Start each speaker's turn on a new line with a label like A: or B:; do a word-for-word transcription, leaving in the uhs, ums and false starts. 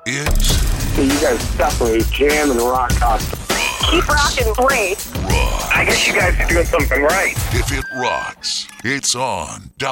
A: is
B: So you guys separate jam and rock concert.
C: Keep rocking great.
A: rock.
B: I guess you guys are doing something right.
A: If it rocks, it's on